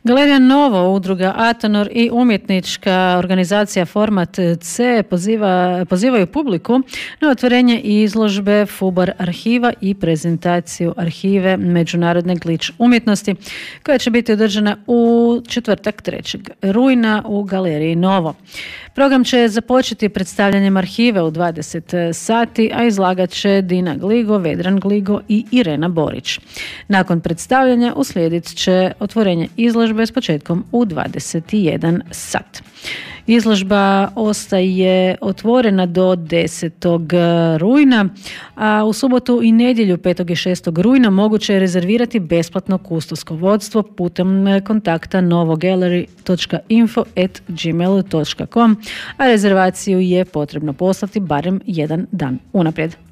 Galerija Novo, udruga Atonor i umjetnička organizacija Format C pozivaju publiku na otvorenje izložbe Fubar arhiva i prezentaciju arhive Međunarodne Glič umjetnosti koja će biti održana u četvrtak 3. rujna u Galeriji Novo. Program će započeti predstavljanjem arhive u 20 sati, a izlagat će Dina Gligo, Vedran Gligo i Irena Borić. Nakon predstavljanja uslijedit će otvorenje izložbe s početkom u 21 sat. Izložba ostaje otvorena do 10. rujna, a u subotu i nedjelju 5. i 6. rujna moguće je rezervirati besplatno kustosko vodstvo putem kontakta novogallery.info@gmail.com, a rezervaciju je potrebno poslati barem jedan dan unaprijed.